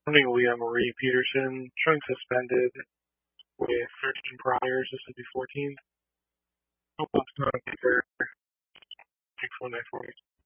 Morning, Leah Marie Peterson, showing suspended with 13 priors. This would be 14th. Hope it's not there. 6194.